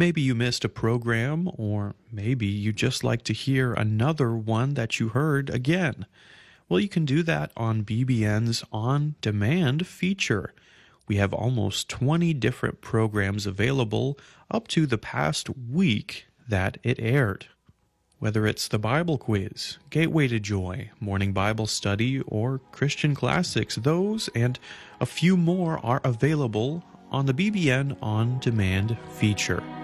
Maybe you missed a program, or maybe you just like to hear another one that you heard again. Well, you can do that on BBN's On Demand feature. We have almost 20 different programs available up to the past week that it aired. Whether it's the Bible Quiz, Gateway to Joy, Morning Bible Study, or Christian Classics, those and a few more are available on the BBN On Demand feature.